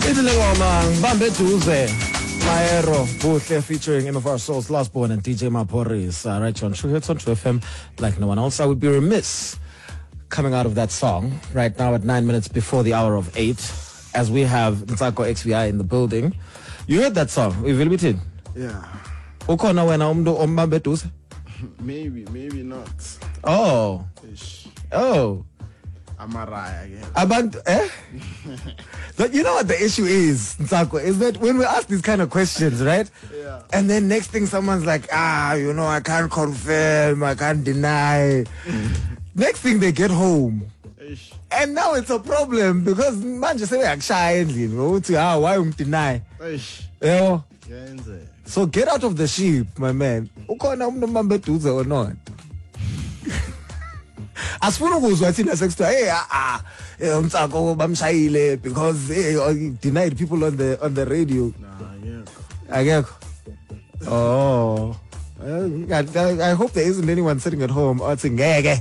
Bambe Tuze, Maero, Buhle featuring MFR Souls, Last Born, and DJ Maporis. Right here on True Hits on True FM, like no one else. I would be remiss coming out of that song right now at 9 minutes before the hour of 8, as we have Ntsako XVI in the building. You heard that song? We will be in. Yeah. Ukona wena umntu ombambe duze? Maybe not. Oh. Ish. Oh. I'm a raya again. Abantu, eh? But you know what the issue is, Ntsako, is that when we ask these kind of questions, right? Yeah. And then next thing someone's like, I can't confirm, I can't deny. Next thing they get home. Ish. And now it's a problem because man just say why deny? Ish. Yeah. Yenze. So get out of the sheep, my man. Ukhona umuntu ombambe duze or not? Asifuna ukuzwa thina sekuthi Ntsako bamshayile because denied people on the radio. Nah, Akekho. Oh. I hope there isn't anyone sitting at home saying ngeke.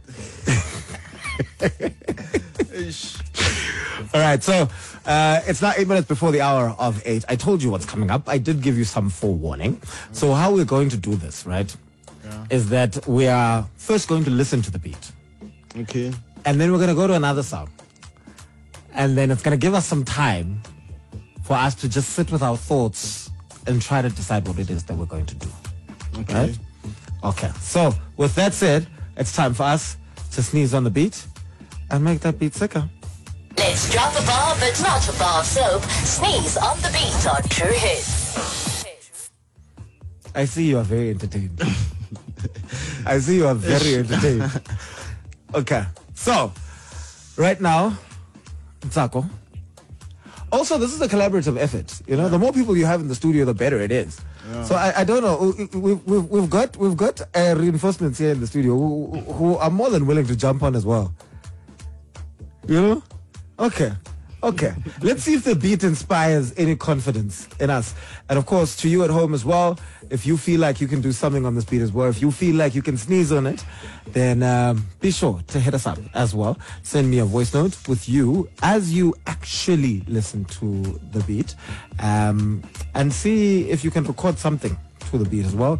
Ish. All right, so it's now 8 minutes before the hour of 8. I told you what's coming up. I did give you some forewarning. So how we're going to do this, right, is that we are first going to listen to the beat. Okay. And then we're going to go to another song. And then it's going to give us some time for us to just sit with our thoughts and try to decide what it is that we're going to do. Okay. Right? Okay. So with that said, it's time for us to sneeze on the beat and make that beat sicker. Let's drop a bar, but not a bar of soap. Sneeze on the beat on True Hits. I see you are very entertained. I see you are very entertained. Okay. So, right now, Ntsako. Also, this is a collaborative effort. You know, the more people you have in the studio, the better it is. Yeah. So I don't know. We've got reinforcements here in the studio who are more than willing to jump on as well. You know? Okay. Let's see if the beat inspires any confidence in us. And of course, to you at home as well, if you feel like you can do something on this beat as well, if you feel like you can sneeze on it, then be sure to hit us up as well. Send me a voice note with you as you actually listen to the beat, and see if you can record something to the beat as well.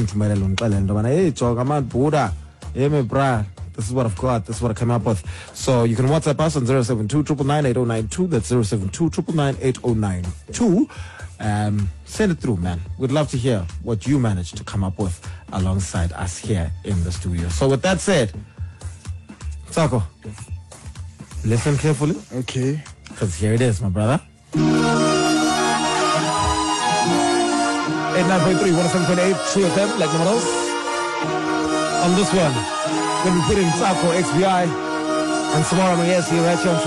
This is what I've got. This is what I came up with. So you can WhatsApp us on 072-999-8092. That's 072-999-8092. Send it through, man. We'd love to hear what you managed to come up with alongside us here in the studio. So with that said, Ntsako, listen carefully. Okay. Because here it is, my brother. 89.3, 107.8, True FM, like no one else. On this one, when we put in Ntsako XVI and tomorrow, yes, here right here on